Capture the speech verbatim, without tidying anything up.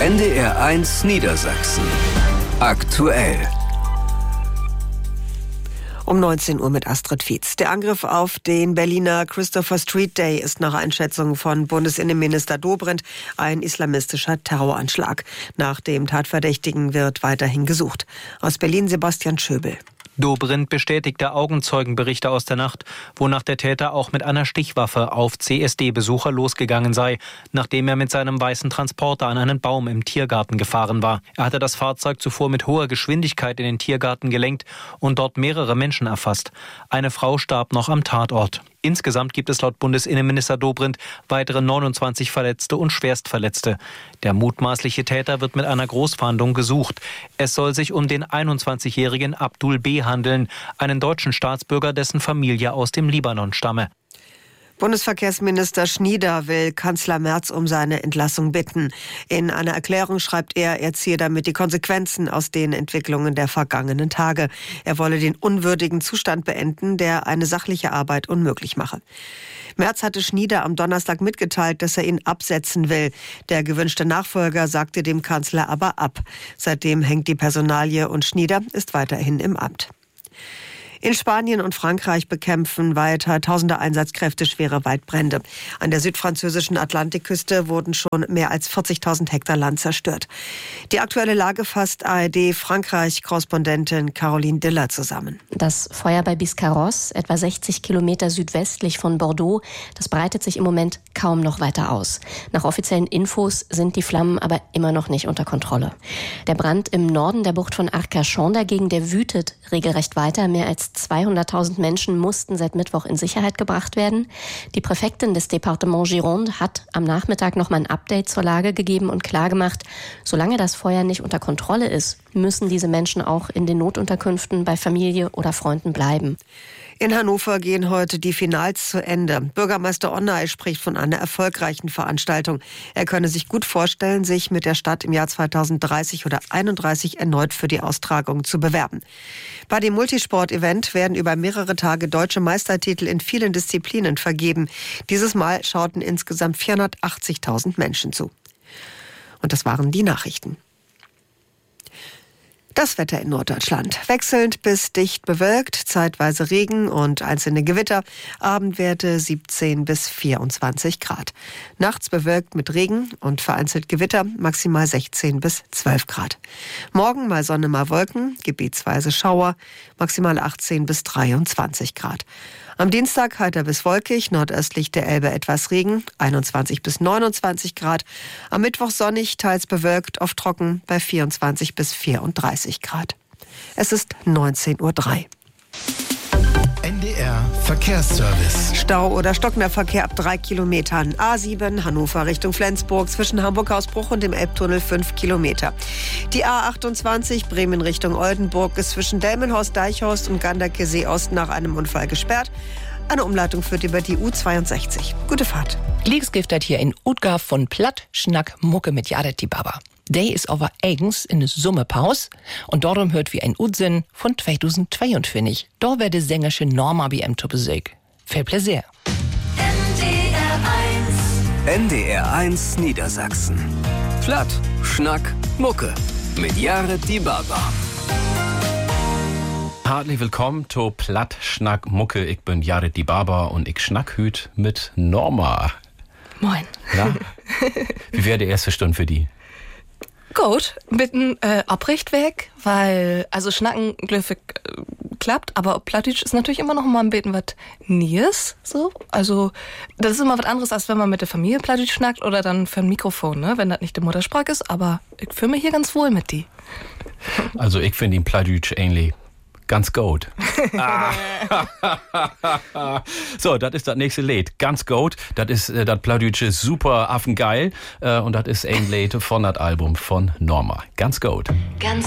N D R eins Niedersachsen. Aktuell. Um neunzehn Uhr mit Astrid Fietz. Der Angriff auf den Berliner Christopher Street Day ist nach Einschätzung von Bundesinnenminister Dobrindt ein islamistischer Terroranschlag. Nach dem Tatverdächtigen wird weiterhin gesucht. Aus Berlin Sebastian Schöbel. Dobrindt bestätigte Augenzeugenberichte aus der Nacht, wonach der Täter auch mit einer Stichwaffe auf C S D-Besucher losgegangen sei, nachdem er mit seinem weißen Transporter an einen Baum im Tiergarten gefahren war. Er hatte das Fahrzeug zuvor mit hoher Geschwindigkeit in den Tiergarten gelenkt und dort mehrere Menschen erfasst. Eine Frau starb noch am Tatort. Insgesamt gibt es laut Bundesinnenminister Dobrindt weitere neunundzwanzig Verletzte und Schwerstverletzte. Der mutmaßliche Täter wird mit einer Großfahndung gesucht. Es soll sich um den einundzwanzigjährigen Abdul B. handeln, einen deutschen Staatsbürger, dessen Familie aus dem Libanon stamme. Bundesverkehrsminister Schnieder will Kanzler Merz um seine Entlassung bitten. In einer Erklärung schreibt er, er ziehe damit die Konsequenzen aus den Entwicklungen der vergangenen Tage. Er wolle den unwürdigen Zustand beenden, der eine sachliche Arbeit unmöglich mache. Merz hatte Schnieder am Donnerstag mitgeteilt, dass er ihn absetzen will. Der gewünschte Nachfolger sagte dem Kanzler aber ab. Seitdem hängt die Personalie und Schnieder ist weiterhin im Amt. In Spanien und Frankreich bekämpfen weiter tausende Einsatzkräfte schwere Waldbrände. An der südfranzösischen Atlantikküste wurden schon mehr als vierzigtausend Hektar Land zerstört. Die aktuelle Lage fasst A R D-Frankreich-Korrespondentin Caroline Diller zusammen. Das Feuer bei Biscarrosse, etwa sechzig Kilometer südwestlich von Bordeaux, das breitet sich im Moment kaum noch weiter aus. Nach offiziellen Infos sind die Flammen aber immer noch nicht unter Kontrolle. Der Brand im Norden der Bucht von Arcachon dagegen, der wütet regelrecht weiter. Mehr als zweihunderttausend Menschen mussten seit Mittwoch in Sicherheit gebracht werden. Die Präfektin des Departements Gironde hat am Nachmittag noch mal ein Update zur Lage gegeben und klargemacht, solange das Feuer nicht unter Kontrolle ist, müssen diese Menschen auch in den Notunterkünften bei Familie oder Freunden bleiben. In Hannover gehen heute die Finals zu Ende. Bürgermeister Onnay spricht von einer erfolgreichen Veranstaltung. Er könne sich gut vorstellen, sich mit der Stadt im Jahr zweitausenddreißig oder einunddreißig erneut für die Austragung zu bewerben. Bei dem Multisport-Event werden über mehrere Tage deutsche Meistertitel in vielen Disziplinen vergeben. Dieses Mal schauten insgesamt vierhundertachtzigtausend Menschen zu. Und das waren die Nachrichten. Das Wetter in Norddeutschland. Wechselnd bis dicht bewölkt, zeitweise Regen und einzelne Gewitter. Abendwerte siebzehn bis vierundzwanzig Grad. Nachts bewölkt mit Regen und vereinzelt Gewitter, maximal sechzehn bis zwölf Grad. Morgen mal Sonne, mal Wolken, gebietsweise Schauer, maximal achtzehn bis dreiundzwanzig Grad. Am Dienstag heiter bis wolkig, nordöstlich der Elbe etwas Regen, einundzwanzig bis neunundzwanzig Grad. Am Mittwoch sonnig, teils bewölkt, oft trocken bei vierundzwanzig bis vierunddreißig Grad. Es ist neunzehn Uhr drei. N D R Verkehrsservice. Stau oder stockender Verkehr ab drei Kilometern. A sieben Hannover Richtung Flensburg zwischen Hamburg-Hausbruch und dem Elbtunnel fünf Kilometer. Die A achtundzwanzig Bremen Richtung Oldenburg ist zwischen Delmenhorst-Deichhorst und Ganderkesee-Ost nach einem Unfall gesperrt. Eine Umleitung führt über die U zweiundsechzig. Gute Fahrt. Liegensgiftet hier in Utgaf von Platt, Schnack, Mucke mit Jared die Baba. Der ist over eigens in de Sommerpaus und darum hört wie ein Unsinn von zweitausendzweiundfünfzig. Da werde sängerische Norma B M zu Besuch. Viel Plaisir. N D R eins. N D R eins Niedersachsen. Platt, Schnack, Mucke mit Jared die Baba. Herzlich willkommen zu Platt, Schnack, Mucke. Ich bin Jared die Baba und ich schnack hüt mit Norma. Moin. Ja? Wie wäre die erste Stunde für die? Gut, mit einem äh, Abrichtweg, weil, also Schnacken, glücklich äh, klappt, aber Plattdeutsch ist natürlich immer noch mal ein bisschen was Nies, so. Also, das ist immer was anderes, als wenn man mit der Familie Plattdeutsch schnackt oder dann für ein Mikrofon, ne, wenn das nicht die Muttersprache ist, aber ich fühle mich hier ganz wohl mit die. Also, ich finde ihn Plattdeutsch ähnlich. Ganz gut. Ah. So, das ist das nächste Lied. Ganz gut. Das ist äh, das Plattdeutsche super affengeil. Äh, und das ist ein Lied von das Album von Norma. Ganz gut. Ganz